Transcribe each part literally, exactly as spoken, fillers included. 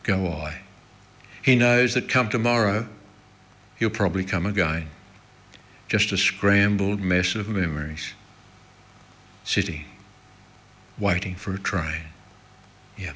go I. He knows that come tomorrow, he'll probably come again. Just a scrambled mess of memories, sitting, waiting for a train. Yeah.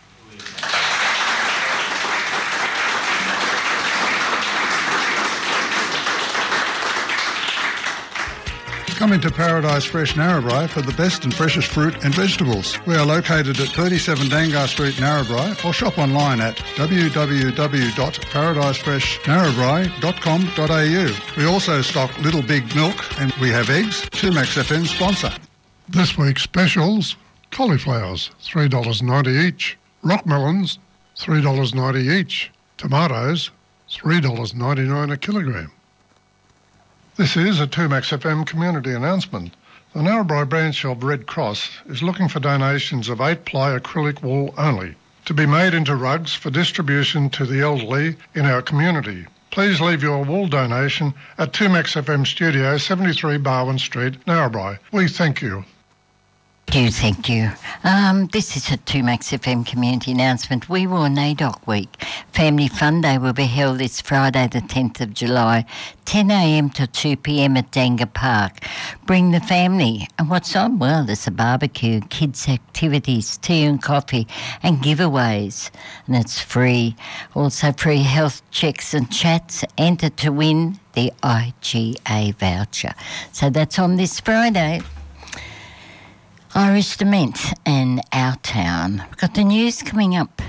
Come into Paradise Fresh Narrabri for the best and freshest fruit and vegetables. We are located at thirty-seven Dangar Street, Narrabri, or shop online at w w w dot paradise fresh narrabri dot com dot a u. We also stock Little Big Milk and we have eggs. two Max F M sponsor. This week's specials: cauliflowers, three dollars ninety each. Rock melons, three dollars ninety each. Tomatoes, three dollars ninety-nine a kilogram. This is a two Max F M community announcement. The Narrabri branch of Red Cross is looking for donations of eight-ply acrylic wool only, to be made into rugs for distribution to the elderly in our community. Please leave your wool donation at two Max F M Studio, seventy-three Barwon Street, Narrabri. We thank you. Thank you, thank you. Um, this is a two Max F M community announcement. We War NAIDOC Week. Family Fun Day will be held this Friday the tenth of July, ten a m to two p m at Danga Park. Bring the family. And what's on? Well, there's a barbecue, kids' activities, tea and coffee, and giveaways. And it's free. Also free health checks and chats. Enter to win the I G A voucher. So that's on this Friday. Irish Cement and Our Town. We've got the news coming up.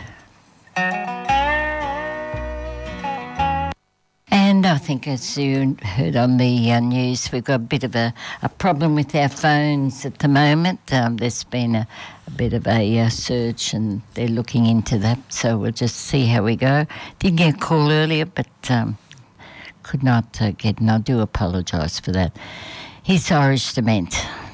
And I think, as you heard on the uh, news, we've got a bit of a, a problem with our phones at the moment. Um, there's been a, a bit of a uh, search and they're looking into that, so we'll just see how we go. Did get a call earlier, but um, could not uh, get, and I do apologise for that. Here's Irish Cement.